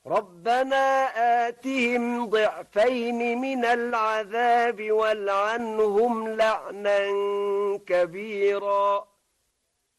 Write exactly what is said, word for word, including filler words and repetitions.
ربنا آتهم ضعفين من العذاب والعنهم لعنا كبيرا